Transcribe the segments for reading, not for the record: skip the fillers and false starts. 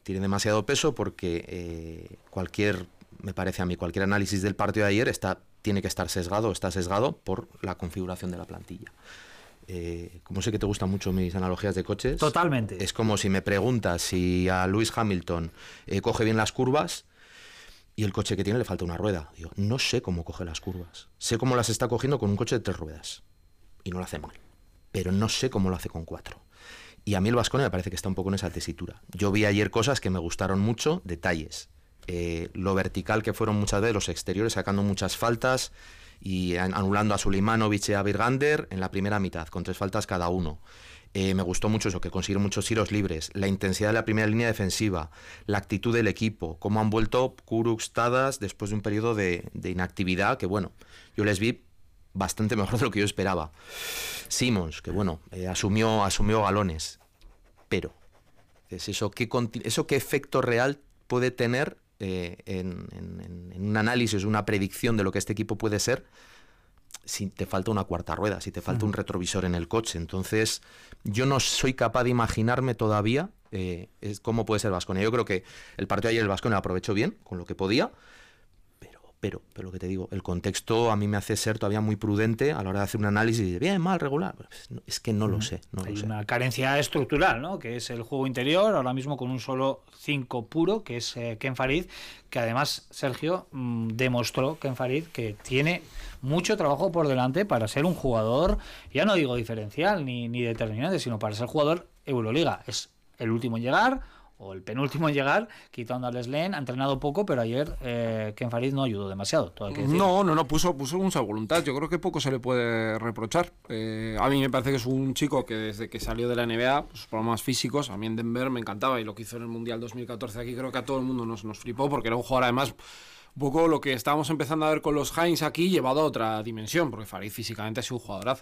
tiene demasiado peso porque me parece a mí, cualquier análisis del partido de ayer tiene que estar está sesgado por la configuración de la plantilla. Como sé que te gustan mucho mis analogías de coches, totalmente. Es como si me preguntas si a Lewis Hamilton coge bien las curvas y el coche que tiene le falta una rueda. Digo, no sé cómo coge las curvas. Sé cómo las está cogiendo con un coche de 3 ruedas y no lo hace mal, pero no sé cómo lo hace con 4. Y a mí el Baskonia me parece que está un poco en esa tesitura. Yo vi ayer cosas que me gustaron mucho, detalles. Lo vertical que fueron muchas veces los exteriores, sacando muchas faltas y anulando a Suleimanovic y a Virgander en la primera mitad, con 3 faltas cada uno. Me gustó mucho eso, que consiguieron muchos tiros libres, la intensidad de la primera línea defensiva, la actitud del equipo, cómo han vuelto Kurucs, Tadas después de un periodo de inactividad que, bueno, yo les vi bastante mejor de lo que yo esperaba. Simons, que bueno, asumió galones, pero ¿eso qué efecto real puede tener en un análisis, una predicción de lo que este equipo puede ser si te falta una cuarta rueda, si te falta un retrovisor en el coche? Entonces yo no soy capaz de imaginarme todavía cómo puede ser Baskonia. Yo creo que el partido de ayer el Baskonia lo aprovechó bien, con lo que podía, pero lo que te digo, el contexto a mí me hace ser todavía muy prudente a la hora de hacer un análisis de bien, mal, regular. Es que no lo sé. Hay una carencia estructural, ¿no? Que es el juego interior, ahora mismo con un solo 5 puro, que es Ken Farid, que además Sergio demostró, Ken Farid, que tiene mucho trabajo por delante para ser un jugador, ya no digo diferencial ni determinante, sino para ser jugador Euroliga. Es el último en llegar, o el penúltimo en llegar, quitando a Leslen, ha entrenado poco, pero ayer Ken Farid no ayudó demasiado, todo hay que decir. No, puso mucha voluntad, yo creo que poco se le puede reprochar. A mí me parece que es un chico que desde que salió de la NBA, sus problemas físicos, a mí en Denver me encantaba, y lo que hizo en el Mundial 2014 aquí creo que a todo el mundo nos flipó, porque era un jugador además un poco lo que estábamos empezando a ver con los Hines aquí, llevado a otra dimensión, porque Farid físicamente ha sido un jugadorazo,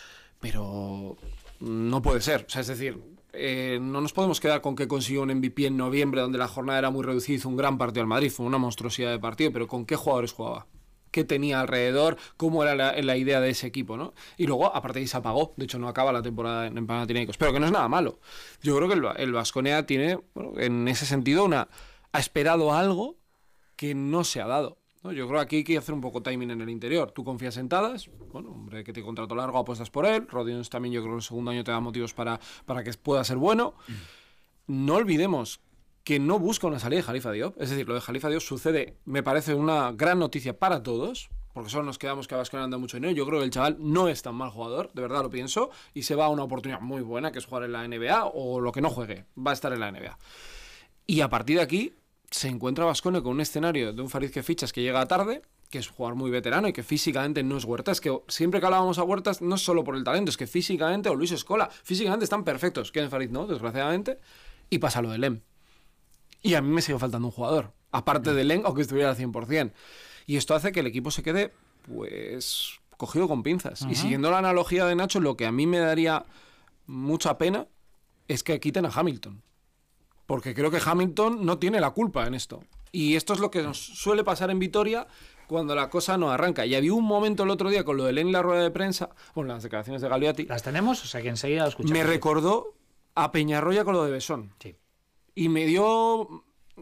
pero no puede ser, o sea, es decir, no nos podemos quedar con que consiguió un MVP en noviembre, donde la jornada era muy reducida, hizo un gran partido al Madrid, fue una monstruosidad de partido, pero ¿con qué jugadores jugaba? ¿Qué tenía alrededor? ¿Cómo era la idea de ese equipo, ¿no? Y luego, aparte de ahí, se apagó. De hecho, no acaba la temporada en Panathinaikos. Pero que no es nada malo. Yo creo que el Baskonia tiene, bueno, en ese sentido, ha esperado algo que no se ha dado, ¿no? Yo creo que aquí hay que hacer un poco timing en el interior. Tú confías en Tadas, bueno, hombre que te contrato largo, apuestas por él. Rodions también, yo creo que el segundo año te da motivos para que pueda ser bueno. No olvidemos que no busca una salida de Khalifa Diop. Es decir, lo de Khalifa Diop sucede, me parece una gran noticia para todos, porque solo nos quedamos que a Baskonia anda mucho dinero. Yo creo que el chaval no es tan mal jugador, de verdad lo pienso, y se va a una oportunidad muy buena, que es jugar en la NBA, o lo que no juegue, va a estar en la NBA. Y a partir de aquí se encuentra Baskonia con un escenario de un Farid que fichas que llega tarde, que es jugador muy veterano y que físicamente no es Huertas, que siempre que hablábamos a Huertas no es solo por el talento, es que físicamente, o Luis Escola, físicamente están perfectos, que en Farid no, desgraciadamente, y pasa lo de Lem. Y a mí me sigue faltando un jugador, aparte de Lem, aunque estuviera al 100%. Y esto hace que el equipo se quede, pues, cogido con pinzas. Y siguiendo la analogía de Nacho, lo que a mí me daría mucha pena es que quiten a Hamilton. Porque creo que Hamilton no tiene la culpa en esto. Y esto es lo que nos suele pasar en Vitoria cuando la cosa no arranca. Y había un momento el otro día con lo de Len en la rueda de prensa, bueno, las declaraciones de Gagliati. ¿Las tenemos? O sea, que enseguida lo escuchamos. Me recordó a Peñarroya con lo de Besón. Sí. Y me dio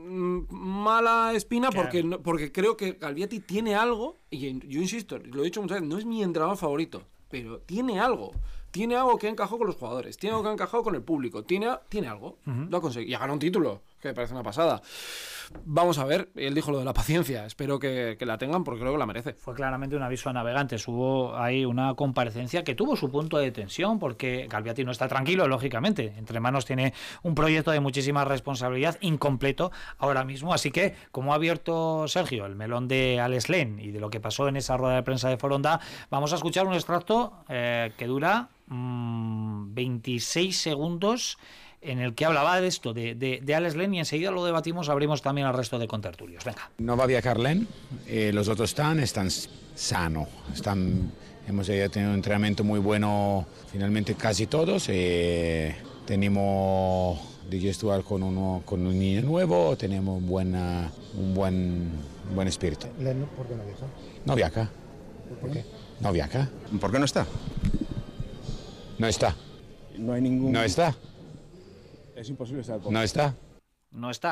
mala espina porque creo que Gagliati tiene algo, y yo insisto, lo he dicho muchas veces, no es mi entrenador favorito, pero tiene algo que ha encajado con los jugadores, tiene algo que ha encajado con el público, tiene algo, lo ha conseguido, y ha ganado un título, que me parece una pasada. Vamos a ver, él dijo lo de la paciencia, espero que la tengan porque creo que la merece. Fue claramente un aviso a navegantes, hubo ahí una comparecencia que tuvo su punto de tensión porque Gagliati no está tranquilo, lógicamente, entre manos tiene un proyecto de muchísima responsabilidad, incompleto ahora mismo, así que como ha abierto Sergio el melón de Alex Len y de lo que pasó en esa rueda de prensa de Foronda, vamos a escuchar un extracto que dura 26 segundos en el que hablaba de esto, de Alex Len, y enseguida lo debatimos, abrimos también al resto de contertulios. Venga. No va a viajar Len, los otros están sanos, hemos tenido un entrenamiento muy bueno, finalmente casi todos, tenemos digestual con un niño nuevo, tenemos un buen espíritu. Len, ¿por qué no viaja? No viaja. ¿Por qué? No viaja. ¿Por qué no está? No está. No hay ningún... No está. Es imposible estar. No está. No está.